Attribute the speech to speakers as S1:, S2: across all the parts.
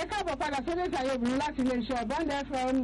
S1: ẹ káàbọ̀ padà sórí ìsàyè obìnrin láti iléeṣẹ́ Bond FM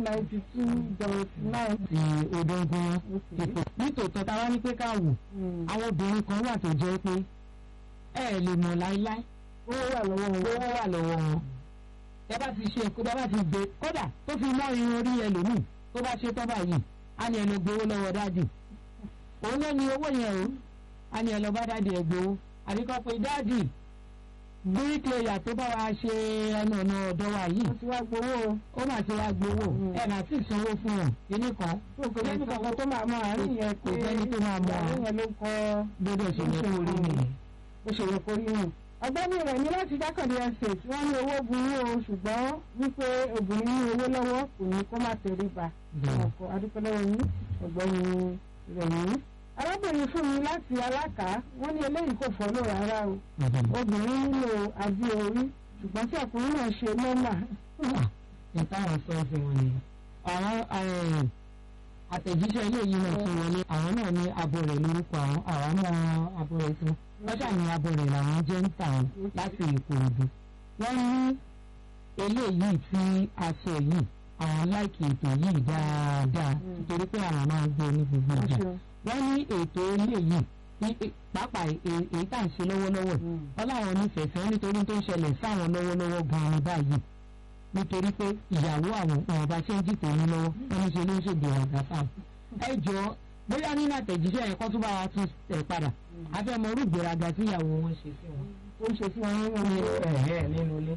S1: 92.9.
S2: ti odóńgún ipò nítòótọ́ ta wá ní pé ká wò àwọn obìnrin kan wà tó jẹ́ pé ẹ lè mọ̀ láíláí
S1: owó wà lọ́wọ́ wọn.
S2: ẹ bá ti ṣe kó bá ti gbé kódà tó fi mọ́ irun orí ẹlòmíì tó bá ṣe tọ́ báyìí á ní ẹ lọ gbowó lọ́wọ́ dáàdì òun ló ní owó yẹn o á ní ẹ lọ bá dáàdì ẹ gbowó àbíkọ́ pé dáàdì bíríkìlẹ̀yà tó bá wa ṣe ẹnu ọ̀nà ọ̀dọ́ wa yìí
S1: ó ti wá gbowó
S2: ó mà ti wá gbowó ẹ mà ti sanwó fún wọn kíní kan
S1: kò lẹ́nu kankan tó máa mọ àárín yẹn
S2: kò sẹ́ni tó máa mọ
S1: àárín yẹn ló ń kọ́
S2: gbọ́dọ̀ ṣe yẹ kó rí nìyẹn.
S1: ó ṣe yẹ kó rí nù. ọ̀gbẹ́ni rẹ̀ ní láti Jákàndé estate wọ́n ní owó burú o ṣùgbọ́n wípé obìnrin ní owó lọ́wọ́ kò ní kó má tẹríba ọkọ̀ adúpẹ́lẹ́wọ̀ yín ọ̀gbẹ́ni rẹ̀ ní. arábìnrin fún mi láti Alákà wọ́n ní eléyìí kò fọ́lọ́ rárá o obìnrin nílò adé orí ṣùgbọ́n tí ọkùnrin náà ṣe nọ́mà.
S2: ìtàwọn sọ fún wọn ni àwọn àtẹ̀jíṣẹ́ eléyìí náà ti wọlé àwọn náà ní abọ̀rẹ̀ lórúkọ àwọn náà abọ̀rẹ̀ fún lọ́jà ní abọ̀rẹ̀ làwọn jẹ́ ń tà wọn láti Ìkòròdú. wọ́n ní eléyìí tí a sọ yìí àwọn láìkì ètò yìí dáadáa nítorí pé àwọn máa ń gbé ní gbogbo ìgbà. wọ́n ní ètò eléyìí pàápàá èyí tá à ń ṣe lọ́wọ́lọ́wọ́ ọláwọn nífẹ̀ẹ́ fẹ́ nítorí tó ń ṣẹlẹ̀ sáwọn lọ́wọ́lọ́wọ́ gan-an báyìí nítorí pé ìyàwó àwọn ọba tí ń dìtò ní lọ́wọ́ wọn ní ṣe ló ń ṣèdè ọ̀gá fáwọn. ẹ jọ bóyá nínú àtẹ̀jíṣẹ́ yẹn kọ́ tó bá wa tún tẹ̀ padà a fẹ́ mọ orú ìgbéraga tí ìyàwó wọn ṣe sí wọn.
S1: ó ń ṣe sí wọn
S2: nínú ilé.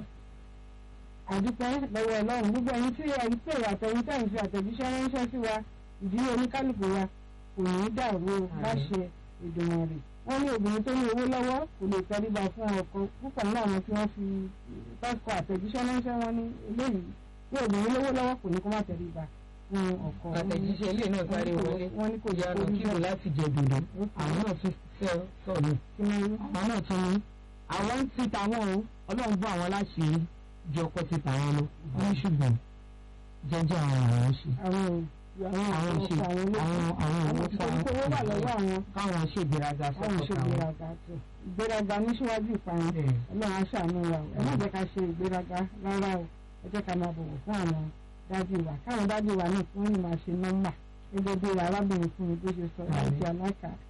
S1: àdúpẹ́ lọ́wọ́ Ọlọ́run gbogbo ẹ̀yin tí ẹ̀ ń pè àtẹ̀yìn tẹ̀ ń fi àtẹ̀jíṣẹ́ ránṣẹ́ sí wa ìdílé oníkálùkù wa kò ní í dàrú láṣẹ Èdùmàrè. wọ́n ní obìnrin tó ní owó lọ́wọ́ kò lè tẹríba fún ọkọ púpọ̀ nínú àwọn tí wọ́n fi tọ́kọ àtẹ̀jíṣẹ́ ránṣẹ́ wọn ní eléyìí tí obìnrin lówó lọ́wọ́ kò ní kó má tẹríba fún ọkọ.
S2: àtẹ̀jíṣẹ́ ilé náà parí wọlé
S1: wọ́n ní kò yẹ
S2: kó kíkò láti jẹ dòdò àwọn náà tún fẹ́ sọ̀rọ̀ àwọn náà tún ní àwọn ń ti tàwọn o Ọlọ́run bọ́ àwọn láṣìírí jọ ọkọ ti tàwọn lọ wọ́n ṣùgbọ́n jẹ́jẹ́ àwọn ṣe àwọn ṣe
S1: owó wà lọ́wọ́ àwọn
S2: káwọn ṣe ìgbéraga
S1: ìgbéraga ní síwájú ìparun Ọlọ́run aṣàánú wa ẹ má jẹ́ ká ṣe ìgbéraga rárá o ẹ jẹ́ ká máa bọ̀wọ̀ fún àwọn dájú wa káwọn dájú wa náà fún ìmọ̀ àṣẹ nọ́mbà gẹ́gẹ́ bí arábìnrin fún mi bó ṣe sọ láti Alákà